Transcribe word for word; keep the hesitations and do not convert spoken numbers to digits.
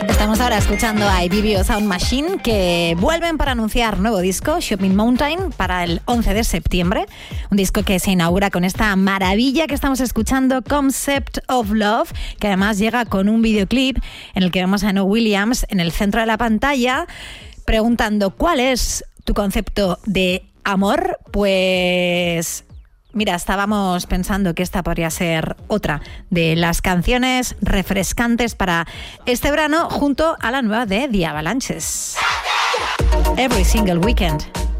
Estamos ahora escuchando a Ibibio Sound Machine, que vuelven para anunciar nuevo disco, Shopping Mountain, para el once de septiembre. Un disco que se inaugura con esta maravilla que estamos escuchando, Concept of Love, que además llega con un videoclip en el que vemos a No Williams en el centro de la pantalla preguntando ¿cuál es tu concepto de amor? Pues mira, estábamos pensando que esta podría ser otra de las canciones refrescantes para este verano junto a la nueva de The Avalanches. Every Single Weekend.